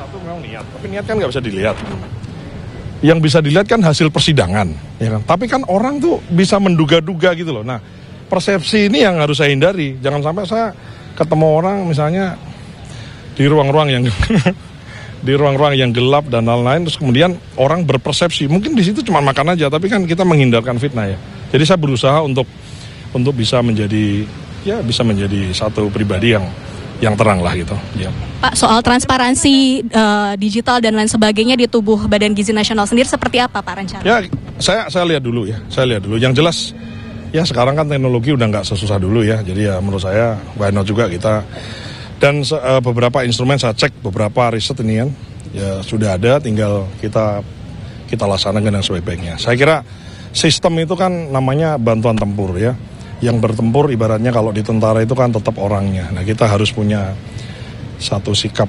satu memang niat, tapi niat kan nggak bisa dilihat. Yang bisa dilihat kan hasil persidangan, ya kan. Tapi kan orang tuh bisa menduga-duga gitu loh. Nah, persepsi ini yang harus saya hindari. Jangan sampai saya ketemu orang misalnya di ruang-ruang yang di ruang-ruang yang gelap dan lain-lain, terus kemudian orang berpersepsi mungkin di situ cuma makan aja, tapi kan kita menghindarkan fitnah ya. Jadi saya berusaha untuk bisa menjadi satu pribadi yang terang lah gitu. Ya. Pak, soal transparansi digital dan lain sebagainya di tubuh Badan Gizi Nasional sendiri seperti apa Pak rencana? Ya, saya lihat dulu ya. Yang jelas ya sekarang kan teknologi udah nggak sesusah dulu ya. Jadi ya menurut saya why not juga kita. Dan beberapa instrumen saya cek, beberapa riset ini kan ya sudah ada, tinggal kita laksanakan yang sebaik-baiknya. Saya kira sistem itu kan namanya bantuan tempur ya. Yang bertempur ibaratnya kalau di tentara itu kan tetap orangnya. Nah kita harus punya satu sikap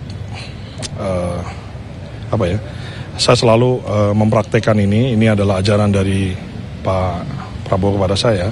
saya selalu mempraktekkan ini adalah ajaran dari Pak Prabowo kepada saya.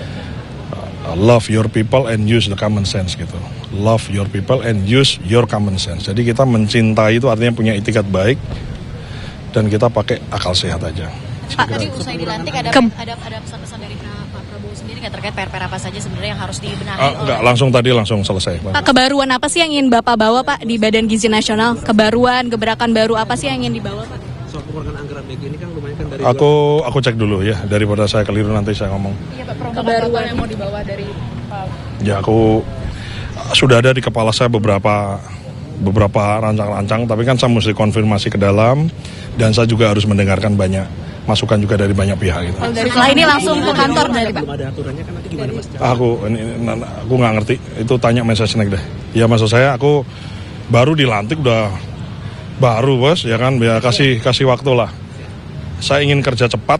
Love your people and use the common sense gitu. Love your people and use your common sense. Jadi kita mencintai itu artinya punya itikat baik dan kita pakai akal sehat aja. Pak, tadi usai dilantik ada pesan-pesan dari Pak Prabowo sendiri nggak terkait PR apa saja sebenarnya yang harus dibenahi? Enggak, langsung selesai. Pak, kebaruan apa sih yang ingin Bapak bawa Pak di Badan Gizi Nasional? Gebrakan baru apa sih yang ingin dibawa Pak? Soal pengorbanan anggaran BG ini kan lumayan kan dari... Aku cek dulu ya, daripada saya keliru nanti saya ngomong. Iya Pak, kebaruan yang mau dibawa dari Pak... Ya aku sudah ada di kepala saya beberapa rancang-rancang, tapi kan saya mesti konfirmasi ke dalam dan saya juga harus mendengarkan banyak masukan juga dari banyak pihak gitu. Setelah ini langsung ke kantor dari Pak? Belum ada aturannya kan nanti gimana Mas? Aku nggak ngerti, itu tanya Mensesnek deh. Ya maksud saya aku baru dilantik baru bos, ya kan, ya kasih waktu lah. Saya ingin kerja cepat,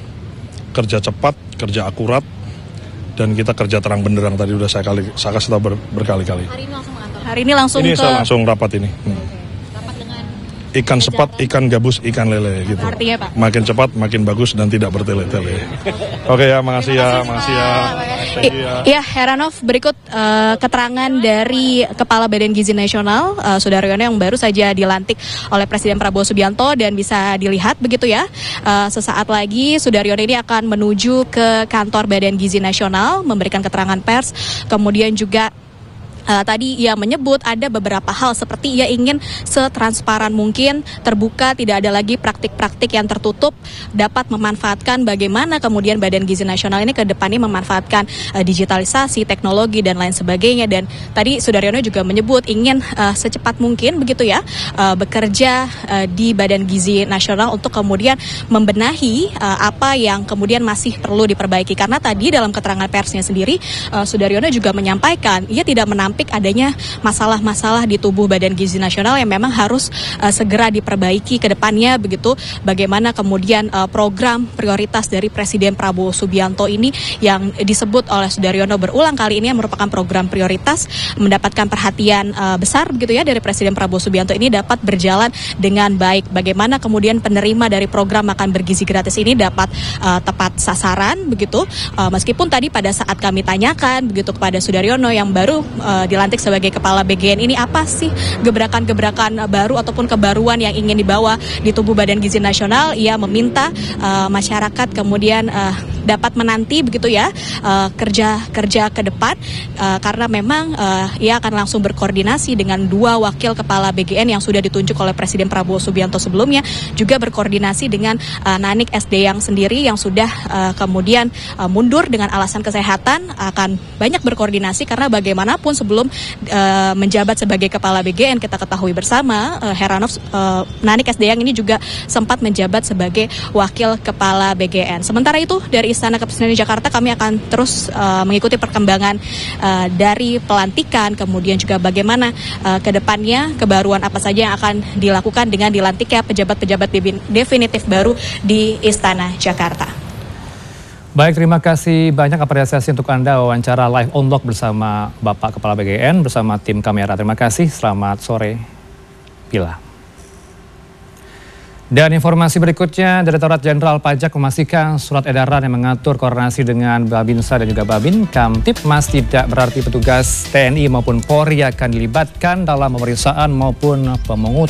kerja akurat, dan kita kerja terang benderang tadi udah saya kasih tahu berkali-kali. Hari ini langsung saya langsung rapat ini. Rapat dengan ikan sepat, ikan gabus, ikan lele gitu. Artinya Pak? Makin cepat, makin bagus dan tidak bertele-tele. Oke ya, makasih ya. Iya, Heranov, berikut keterangan dari Kepala Badan Gizi Nasional, Sudaryono yang baru saja dilantik oleh Presiden Prabowo Subianto dan bisa dilihat begitu ya. Sesaat lagi Sudaryono ini akan menuju ke kantor Badan Gizi Nasional memberikan keterangan pers, kemudian juga tadi ia menyebut ada beberapa hal seperti ia ingin setransparan mungkin, terbuka, tidak ada lagi praktik-praktik yang tertutup, dapat memanfaatkan bagaimana kemudian Badan Gizi Nasional ini ke depannya memanfaatkan digitalisasi, teknologi dan lain sebagainya. Dan tadi Sudaryono juga menyebut ingin secepat mungkin begitu ya bekerja di Badan Gizi Nasional untuk kemudian membenahi apa yang kemudian masih perlu diperbaiki. Karena tadi dalam keterangan persnya sendiri Sudaryono juga menyampaikan ia tidak menampik adanya masalah-masalah di tubuh Badan Gizi Nasional yang memang harus segera diperbaiki ke depannya begitu. Bagaimana kemudian program prioritas dari Presiden Prabowo Subianto ini yang disebut oleh Sudaryono berulang kali ini yang merupakan program prioritas mendapatkan perhatian besar begitu ya dari Presiden Prabowo Subianto ini dapat berjalan dengan baik. Bagaimana kemudian penerima dari program makan bergizi gratis ini dapat tepat sasaran begitu. Meskipun tadi pada saat kami tanyakan begitu kepada Sudaryono yang baru dilantik sebagai Kepala BGN ini, apa sih gebrakan-gebrakan baru ataupun kebaruan yang ingin dibawa di tubuh Badan Gizi Nasional? Ia meminta masyarakat kemudian dapat menanti begitu ya kerja ke depan karena memang ia akan langsung berkoordinasi dengan dua wakil Kepala BGN yang sudah ditunjuk oleh Presiden Prabowo Subianto sebelumnya, juga berkoordinasi dengan Nanik SD yang sendiri yang sudah kemudian mundur dengan alasan kesehatan, akan banyak berkoordinasi karena bagaimanapun sebelum menjabat sebagai Kepala BGN kita ketahui bersama Heranov Nanik SD yang ini juga sempat menjabat sebagai Wakil Kepala BGN. Sementara itu dari Istana Kepresidenan Jakarta kami akan terus mengikuti perkembangan dari pelantikan, kemudian juga bagaimana ke depannya kebaruan apa saja yang akan dilakukan dengan dilantiknya pejabat-pejabat definitif baru di Istana Jakarta. Baik, terima kasih banyak apresiasi untuk Anda wawancara live on lock bersama Bapak Kepala BGN bersama tim kamera. Terima kasih, selamat sore Pila. Dan informasi berikutnya, Direktorat Jenderal Pajak memastikan surat edaran yang mengatur koordinasi dengan Babinsa dan juga Babin Kamtibmas tidak berarti petugas TNI maupun Polri akan dilibatkan dalam pemeriksaan maupun pemungutan